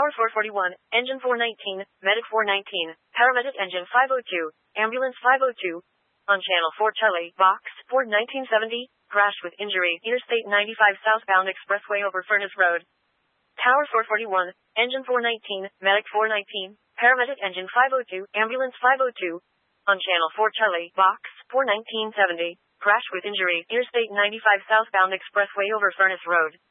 Tower 441, Engine 419, Medic 419, Paramedic Engine 502, Ambulance 502. On Channel 4 Charlie, Box 4 1970, crash with injury, Interstate 95 southbound expressway over Furnace Road. Tower 441, Engine 419, Medic 419, Paramedic Engine 502, Ambulance 502. On Channel 4 Charlie, Box 4 1970, crash with injury, Interstate 95 southbound expressway over Furnace Road.